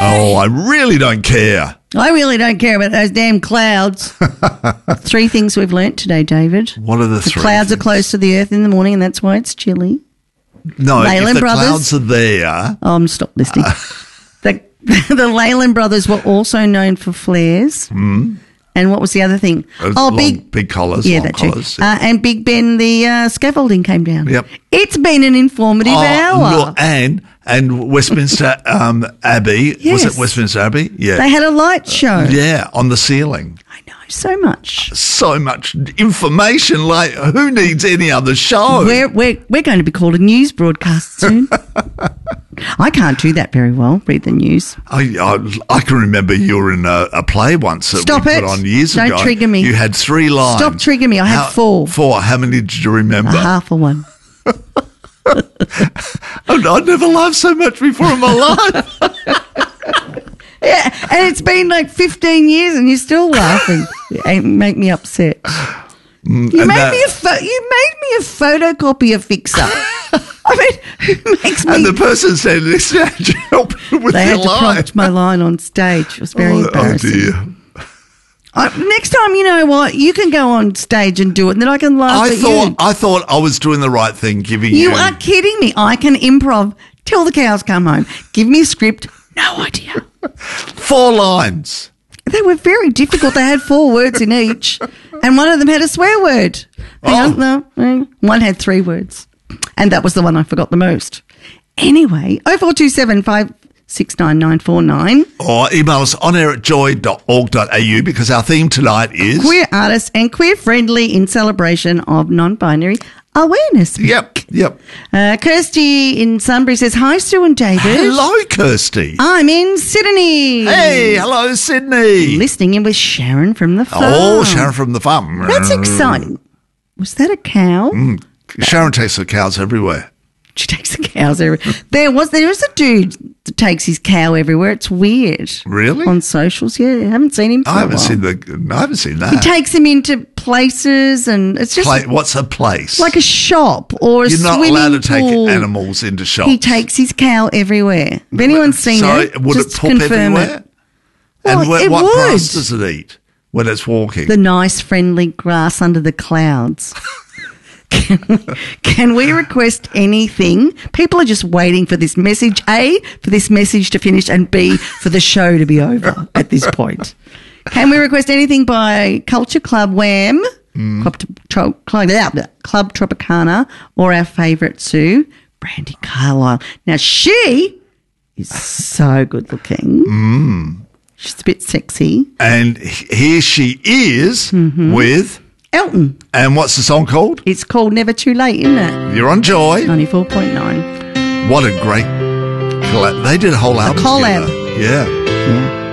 Oh, I really don't care. I really don't care about those damn clouds. 3 things we've learnt today, David. What are the 3 clouds things? are close to the earth in the morning, and that's why it's chilly. No, Leyland if the Brothers. clouds are there. Stop listening. The Leyland brothers were also known for flares. And what was the other thing? Big collars. Yeah, long that's true. collars. Yeah. And Big Ben, the scaffolding came down. Yep. It's been an informative hour. Look, and Westminster Abbey. Yes. Was it Westminster Abbey? Yeah. They had a light show. Yeah, on the ceiling. I know, so much. So much information. Like, who needs any other show? We're going to be called a news broadcast soon. I can't do that very well, read the news. I can remember you were in a play once that Stop we it. put on years ago. Don't trigger me. You had 3 lines. Stop triggering me. I had 4. 4. How many did you remember? A half of one. I'd never laughed so much before in my life. Yeah, and it's been like 15 years and you're still laughing. It make me upset. You made me a photocopier fixer. I mean, who makes me... And the person said, "Listen, had you help with They your had to line?" prompt my line on stage. It was very embarrassing. Oh dear. Next time, you know what? You can go on stage and do it, and then I can laugh at you. I thought I was doing the right thing, giving you... You are kidding me. I can improv till the cows come home. Give me a script. No idea. 4 lines. They were very difficult. They had 4 words in each, and one of them had a swear word. One had 3 words, and that was the one I forgot the most. Anyway, 0427 569 949. Or email us onair@joy.org.au because our theme tonight is... Queer artists and queer friendly in celebration of non-binary awareness. Yep. Kirsty in Sunbury says, "Hi, Sue and David." Hello, Kirsty. I'm in Sydney. Hey, hello, Sydney. Listening in with Sharon from the farm. Oh, Sharon from the farm. That's exciting. Was that a cow? Sharon takes the cows everywhere. She takes the cows everywhere. There is a dude that takes his cow everywhere. It's weird. Really? On socials, yeah. I haven't seen him for a while. I haven't seen that. He takes him into places and it's just... What's a place? Like a shop or a You're not swimming allowed to pool. take animals into shops. He takes his cow everywhere. If anyone's seen it, would just it poop confirm everywhere? it. Well, And it what would. grass does it eat when it's walking? The nice, friendly grass under the clouds. Can we request anything? People are just waiting for this message, A, for this message to finish, and B, for the show to be over at this point. Can we request anything by Culture Club Wham, Club Tropicana, or our favourite Sue, Brandy Carlisle? Now, she is so good looking. She's a bit sexy. And here she is with... Elton. And what's the song called? It's called Never Too Late, isn't it? You're on Joy. 94.9. What a great collab. They did a whole album collab. together. Yeah.